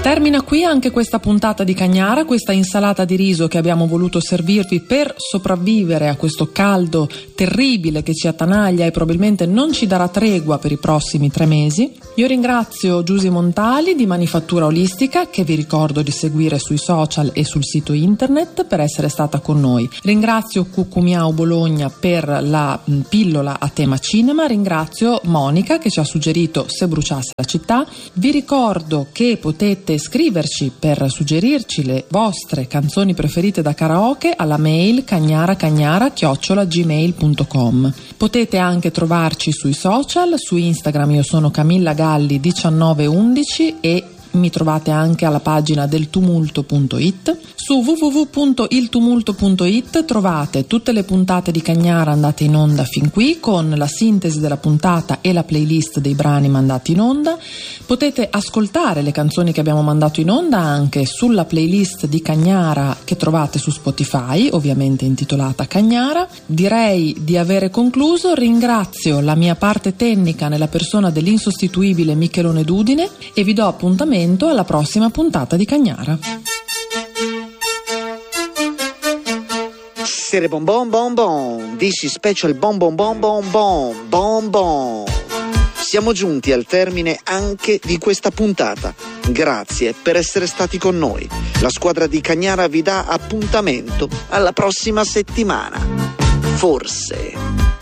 Termina qui anche questa puntata di Cagnara, questa insalata di riso che abbiamo voluto servirvi per sopravvivere a questo caldo terribile che ci attanaglia e probabilmente non ci darà tregua per i prossimi 3 mesi. Io ringrazio Giusy Montali di Manifattura Olistica, che vi ricordo di seguire sui social e sul sito internet, per essere stata con noi. Ringrazio Cucumiao Bologna per la pillola a tema cinema, ringrazio Monica che ci ha suggerito Se bruciasse la città. Vi ricordo che potete scriverci per suggerirci le vostre canzoni preferite da karaoke alla mail cagnara@gmail.com. Potete anche trovarci sui social, su Instagram io sono Camilla Galli 1911 e mi trovate anche alla pagina del tumulto.it. Su www.iltumulto.it trovate tutte le puntate di Cagnara andate in onda fin qui, con la sintesi della puntata e la playlist dei brani mandati in onda. Potete ascoltare le canzoni che abbiamo mandato in onda anche sulla playlist di Cagnara che trovate su Spotify, ovviamente intitolata Cagnara. Direi di avere concluso. Ringrazio la mia parte tecnica nella persona dell'insostituibile Michelone Dudine e vi do appuntamento alla prossima puntata di Cagnara. Essere bonbon bonbon, this is special bonbon bonbon bonbon. Siamo giunti al termine anche di questa puntata. Grazie per essere stati con noi. La squadra di Cagnara vi dà appuntamento alla prossima settimana. Forse.